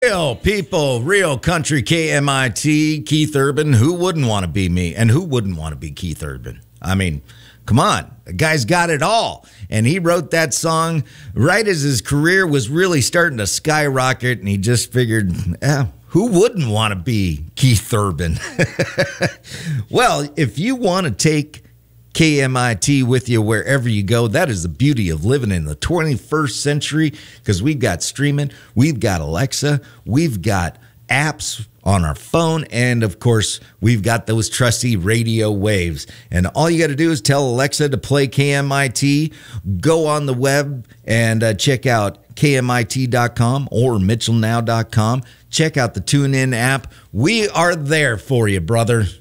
Real people, real country, KMIT, Keith Urban. Who wouldn't want to be me? And who wouldn't want to be Keith Urban? I mean, come on. The guy's got it all. And he wrote that song right as his career was really starting to skyrocket. And he just figured, who wouldn't want to be Keith Urban? Well, if you want to take KMIT with you wherever you go, that is the beauty of living in the 21st century, because we've got streaming, we've got Alexa, we've got apps on our phone, and of course we've got those trusty radio waves. And all you got to do is tell Alexa to play KMIT. Go on the web and check out KMIT.com or MitchellNow.com. Check out the TuneIn app. We are there for you, brother.